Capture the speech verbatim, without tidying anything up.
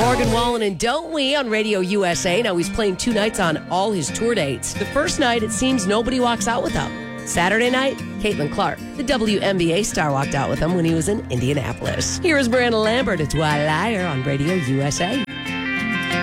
Morgan Wallen and Don't We on Radio U S A. Now he's playing two nights on all his tour dates. The first night, it seems nobody walks out with him. Saturday night, Caitlin Clark, the W N B A star, walked out with him when he was in Indianapolis. Here is Miranda Lambert. It's Wild Liar on Radio U S A.